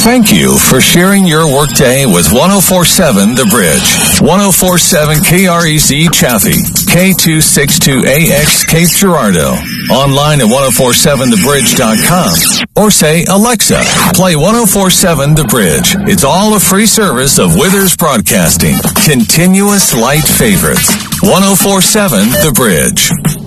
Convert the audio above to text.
Thank you for sharing your workday with 104.7 The Bridge. 104.7 KREC Chaffee, K262AX Cape Girardeau. Online at 1047thebridge.com. Or say, Alexa, play 104.7 The Bridge. It's all a free service of Withers Broadcasting. Continuous light favorites. 104.7 The Bridge.